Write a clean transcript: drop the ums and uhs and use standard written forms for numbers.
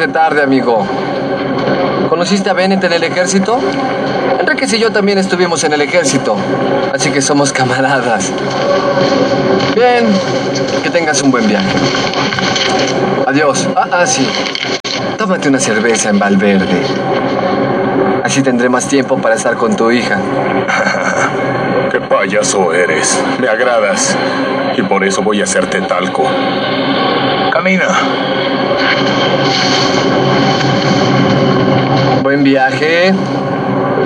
hace tarde, amigo. ¿Conociste a Bennett en el ejército? Enríquez y yo también estuvimos en el ejército, así que somos camaradas. Bien, que tengas un buen viaje. Adiós. Sí. Tómate una cerveza en Valverde. Así tendré más tiempo para estar con tu hija. ¡Qué payaso eres! Me agradas. Y por eso voy a hacerte talco. Camina. Buen viaje.